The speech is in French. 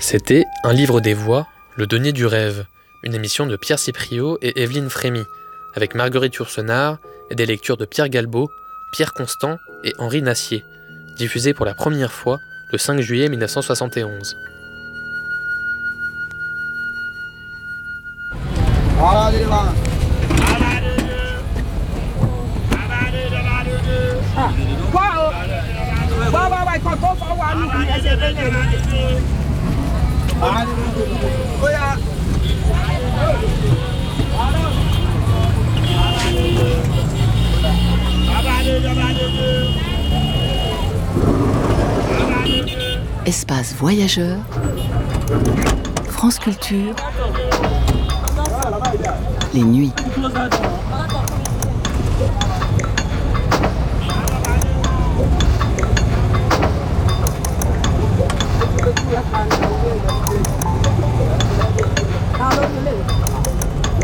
C'était Un livre des voix, Le denier du rêve, une émission de Pierre Cipriot et Evelyne Frémy, avec Marguerite Yourcenar et des lectures de Pierre Galbaud, Pierre Constant et Henri Nassier, diffusée pour la première fois le 5 juillet 1971. Espace voyageur, France Culture, les nuits.